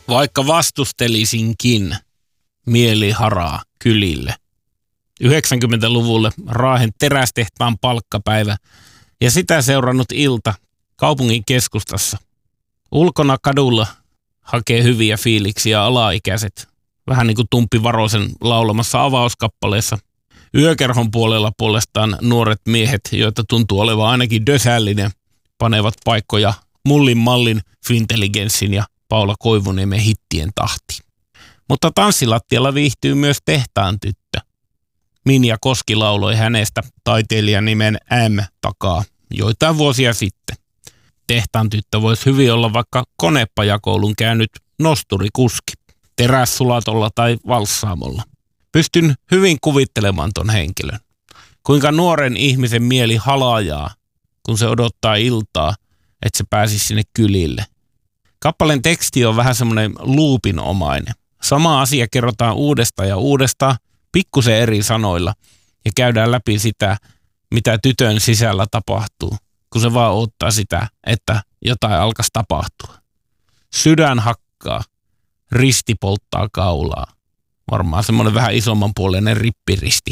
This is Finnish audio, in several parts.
Vaikka vastustelisinkin, mieli haraa kylille. 90-luvulle Raahen terästehtaan palkkapäivä ja sitä seurannut ilta kaupungin keskustassa. Ulkona kadulla hakee hyviä fiiliksiä alaikäiset. Vähän niin kuin Tumppi Varosen laulamassa avauskappaleessa. Yökerhon puolella puolestaan nuoret miehet, joita tuntuu olevan ainakin dösällinen, panevat paikkoja Mullin Mallin, Fintelligenssin ja Paula Koivuniemen hittien tahtiin. Mutta tanssilattialla viihtyy myös tehtaan tyttö. Minja Koski lauloi hänestä taiteilijan nimen M takaa joitain vuosia sitten. Tehtaan tyttö voisi hyvin olla vaikka konepajakoulun käynyt nosturikuski, terässulatolla tai valssaamolla. Pystyn hyvin kuvittelemaan ton henkilön. Kuinka nuoren ihmisen mieli halajaa, kun se odottaa iltaa, että se pääsisi sinne kylille. Kappaleen teksti on vähän semmoinen loopinomainen. Sama asia kerrotaan uudestaan ja uudestaan, pikkusen eri sanoilla, ja käydään läpi sitä, mitä tytön sisällä tapahtuu, kun se vaan odottaa sitä, että jotain alkaisi tapahtua. Sydän hakkaa, risti polttaa kaulaa. Varmaan semmoinen vähän isommanpuoleinen rippiristi.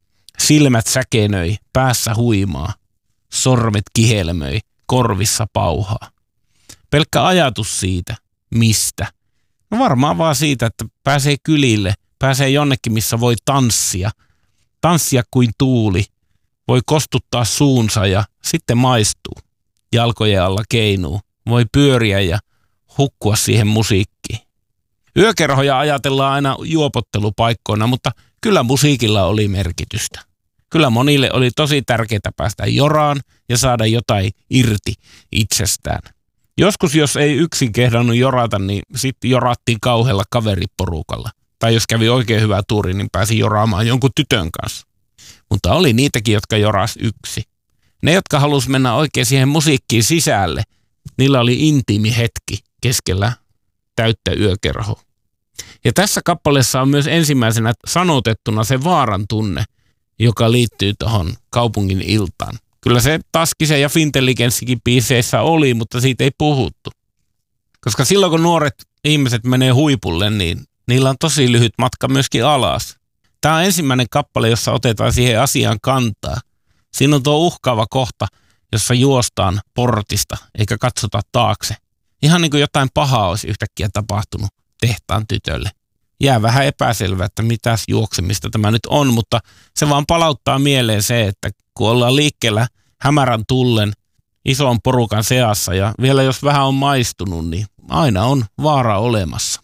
Silmät säkenöi, päässä huimaa, sormet kihelmöi, korvissa pauhaa. Pelkkä ajatus siitä, mistä. No varmaan vaan siitä, että pääsee kylille, pääsee jonnekin, missä voi tanssia. Tanssia kuin tuuli, voi kostuttaa suunsa ja sitten maistuu. Jalkojen alla keinuu, voi pyöriä ja hukkua siihen musiikkiin. Yökerhoja ajatellaan aina juopottelupaikkoina, mutta kyllä musiikilla oli merkitystä. Kyllä monille oli tosi tärkeää päästä joraan ja saada jotain irti itsestään. Joskus, jos ei yksin kehdannut jorata, niin sitten jorattiin kauhealla kaveriporukalla. Tai jos kävi oikein hyvä tuuri, niin pääsi joraamaan jonkun tytön kanssa. Mutta oli niitäkin, jotka joras yksi. Ne, jotka halusi mennä oikein siihen musiikkiin sisälle, niillä oli intiimi hetki keskellä täyttä yökerhoa. Ja tässä kappaleessa on myös ensimmäisenä sanotettuna se vaaran tunne, joka liittyy tuohon kaupungin iltaan. Kyllä se Taskisen ja Fintelligenssikin biiseissä oli, mutta siitä ei puhuttu. Koska silloin kun nuoret ihmiset menee huipulle, niin niillä on tosi lyhyt matka myöskin alas. Tämä on ensimmäinen kappale, jossa otetaan siihen asiaan kantaa. Siinä on tuo uhkaava kohta, jossa juostaan portista eikä katsota taakse. Ihan niin kuin jotain pahaa olisi yhtäkkiä tapahtunut tehtaan tytölle. Jää vähän epäselvää, että mitäs juoksemista tämä nyt on, mutta se vaan palauttaa mieleen se, että kun ollaan liikkeellä hämärän tullen ison porukan seassa ja vielä jos vähän on maistunut, niin aina on vaara olemassa.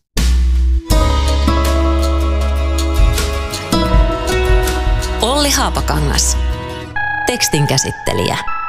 Olli Haapakangas, tekstin käsittelijä.